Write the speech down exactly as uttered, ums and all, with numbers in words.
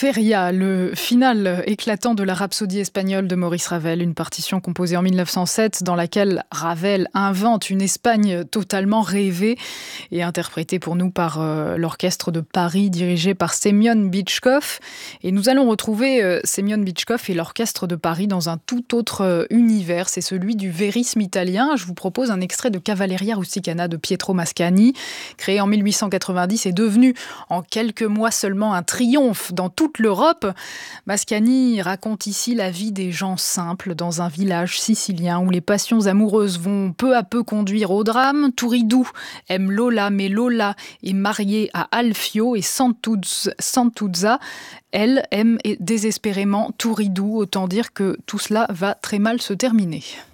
Feria, le final éclatant de la Rhapsodie espagnole de Maurice Ravel, une partition composée en mille neuf cent sept dans laquelle Ravel invente une Espagne totalement rêvée et interprétée pour nous par euh, l'orchestre de Paris dirigé par Semyon Bitchkov. Et nous allons retrouver euh, Semyon Bitchkov et l'orchestre de Paris dans un tout autre euh, univers, c'est celui du vérisme italien. Je vous propose un extrait de Cavalleria Rusticana de Pietro Mascagni, créé en mille huit cent quatre-vingt-dix et devenu en quelques mois seulement un triomphe dans toute l'Europe. Mascagni raconte ici la vie des gens simples dans un village sicilien où les passions amoureuses vont peu à peu conduire au drame. Turiddu aime Lola, mais Lola est mariée à Alfio et Santuzza, Santuzza, elle aime désespérément Turiddu. Autant dire que tout cela va très mal se terminer.